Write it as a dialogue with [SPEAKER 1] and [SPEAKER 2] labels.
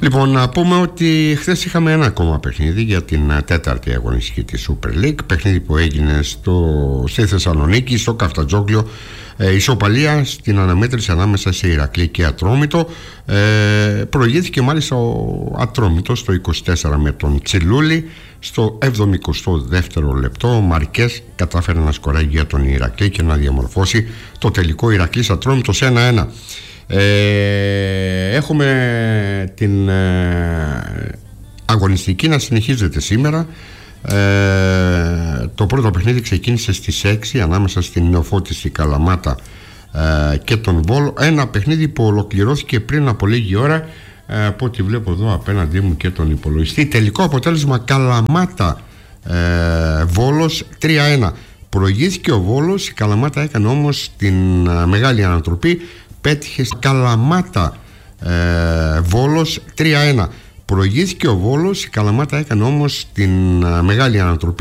[SPEAKER 1] Λοιπόν, να πούμε ότι χθες είχαμε ένα ακόμα παιχνίδι για την τέταρτη αγωνιστική της Super League. Παιχνίδι που έγινε στη Θεσσαλονίκη, στο Καφτατζόγλιο. Ισοπαλία στην αναμέτρηση ανάμεσα σε Ηρακλή και Ατρόμητο. Προηγήθηκε μάλιστα ο Ατρόμητος στο 24 με τον Τσιλούλη. Στο 72ο λεπτό ο Μαρκές κατάφερε να σκοράρει για τον Ηρακλή και να διαμορφώσει το τελικό Ηρακλής Ατρόμητος 1-1. Έχουμε την αγωνιστική να συνεχίζεται σήμερα. Το πρώτο παιχνίδι ξεκίνησε στις 6 ανάμεσα στην Νεοφώτιστη Καλαμάτα και τον Βόλο. Ένα παιχνίδι που ολοκληρώθηκε πριν από λίγη ώρα, από ό,τι βλέπω εδώ απέναντί μου και τον υπολογιστή. Τελικό αποτέλεσμα Καλαμάτα Βόλος 3-1. Προηγήθηκε ο Βόλος, η Καλαμάτα έκανε όμως την μεγάλη ανατροπή. Πέτυχε Καλαμάτα Βόλος 3-1. Προηγήθηκε ο Βόλος, η Καλαμάτα έκανε όμως την μεγάλη ανατροπή.